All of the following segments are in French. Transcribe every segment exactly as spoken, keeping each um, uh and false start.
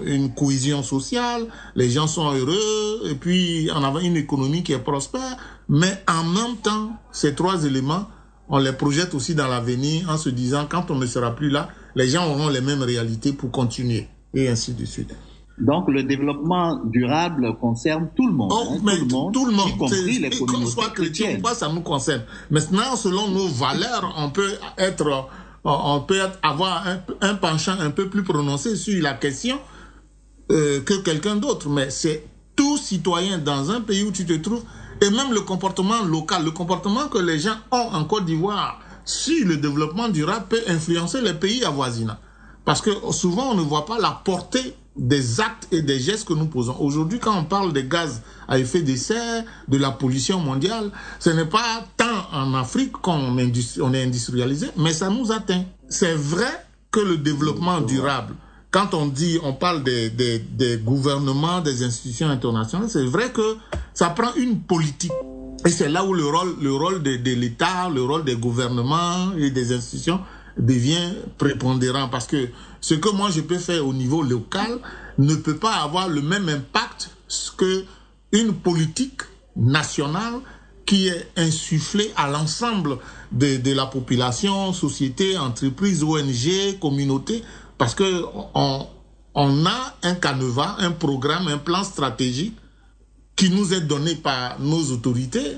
une cohésion sociale, les gens sont heureux, et puis on a une économie qui est prospère. Mais en même temps, ces trois éléments, on les projette aussi dans l'avenir en se disant, quand on ne sera plus là, les gens auront les mêmes réalités pour continuer, et ainsi de suite. Donc le développement durable concerne tout le monde, oh, hein, mais tout le monde, tout le monde, y compris les communautés soit chrétien chrétiennes. ou pas, ça nous concerne. Maintenant, selon nos valeurs, on peut être, on peut être, avoir un, un penchant un peu plus prononcé sur la question euh, que quelqu'un d'autre. Mais c'est tout citoyen dans un pays où tu te trouves, et même le comportement local, le comportement que les gens ont en Côte d'Ivoire sur le développement durable peut influencer les pays avoisinants. Parce que souvent, on ne voit pas la portée des actes et des gestes que nous posons. Aujourd'hui, quand on parle des gaz à effet de serre, de la pollution mondiale, ce n'est pas tant en Afrique qu'on on est industrialisé, mais ça nous atteint. C'est vrai que le développement durable, quand on dit, on parle des, des, des gouvernements, des institutions internationales, c'est vrai que ça prend une politique. Et c'est là où le rôle, le rôle de, de l'État, le rôle des gouvernements et des institutions devient prépondérant, parce que ce que moi je peux faire au niveau local ne peut pas avoir le même impact que une politique nationale qui est insufflée à l'ensemble de, de la population, société, entreprise, O N G, communauté, parce que on, on a un canevas, un programme, un plan stratégique qui nous est donné par nos autorités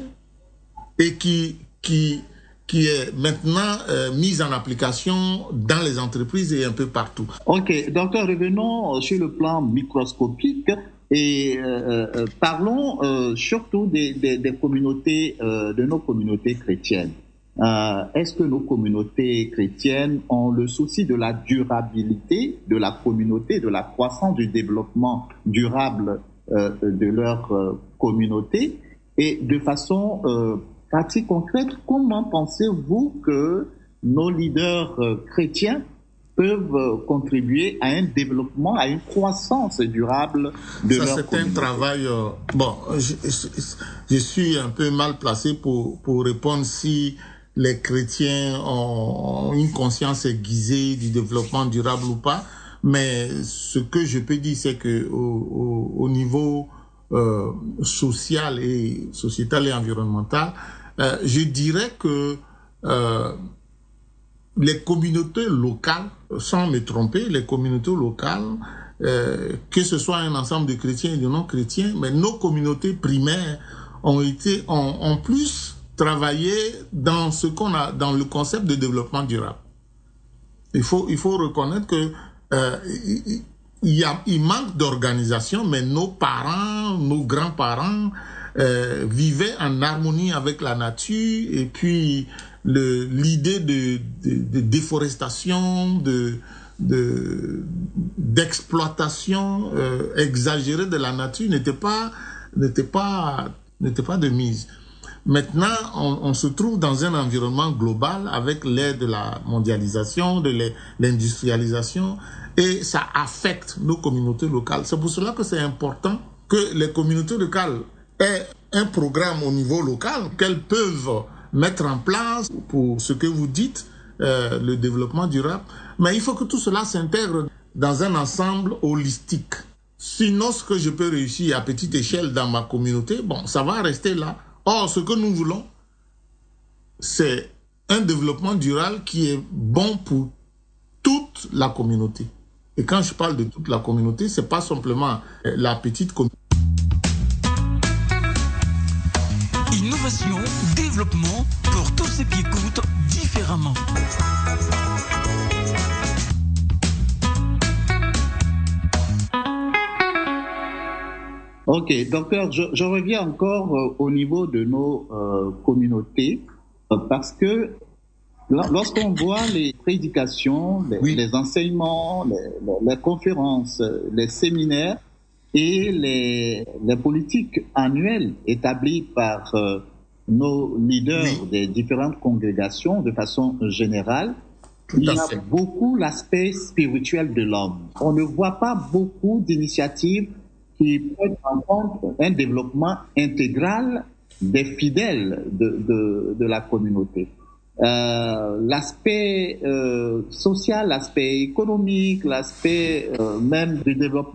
et qui qui qui est maintenant euh, mise en application dans les entreprises et un peu partout. Ok, docteur, revenons sur le plan microscopique et euh, euh, parlons euh, surtout des, des, des communautés, euh, de nos communautés chrétiennes. Euh, est-ce que nos communautés chrétiennes ont le souci de la durabilité de la communauté, de la croissance, du développement durable euh, de leur euh, communauté, et de façon euh, pratique concrète, comment pensez-vous que nos leaders euh, chrétiens peuvent euh, contribuer à un développement, à une croissance durable de Ça, leur communauté? C'est un travail... Euh, bon, je, je, je suis un peu mal placé pour, pour répondre si les chrétiens ont une conscience aiguisée du développement durable ou pas, mais ce que je peux dire, c'est que au, au, au niveau euh, social et sociétal et environnemental, Euh, je dirais que euh, les communautés locales, sans me tromper, les communautés locales, euh, que ce soit un ensemble de chrétiens et de non-chrétiens, mais nos communautés primaires ont été, ont, ont plus travaillé dans ce qu'on a, dans le concept de développement durable. Il faut, il faut reconnaître que euh, il, il, y a, il manque d'organisation, mais nos parents, nos grands-parents, Euh, vivaient en harmonie avec la nature, et puis le l'idée de, de, de déforestation, de de d'exploitation euh, exagérée de la nature n'était pas n'était pas n'était pas de mise. Maintenant, on, on se trouve dans un environnement global avec l'ère de la mondialisation, de l'industrialisation, et ça affecte nos communautés locales. C'est pour cela que c'est important que les communautés locales est un programme au niveau local qu'elles peuvent mettre en place pour ce que vous dites, euh, le développement durable. Mais il faut que tout cela s'intègre dans un ensemble holistique. Sinon, ce que je peux réussir à petite échelle dans ma communauté, bon, ça va rester là. Or, ce que nous voulons, c'est un développement durable qui est bon pour toute la communauté. Et quand je parle de toute la communauté, c'est pas simplement la petite communauté. Innovation, développement pour tous ceux qui écoutent différemment. Ok, docteur, je, je reviens encore euh, au niveau de nos euh, communautés, euh, parce que lorsqu'on voit les prédications, les, oui. les enseignements, les, les, les conférences, les séminaires, et les, les politiques annuelles établies par euh, nos leaders oui. des différentes congrégations de façon générale, Tout il y a fait. beaucoup l'aspect spirituel de l'homme. On ne voit pas beaucoup d'initiatives qui prennent en compte un développement intégral des fidèles de, de, de la communauté. Euh, l'aspect euh, social, l'aspect économique, l'aspect euh, même du développement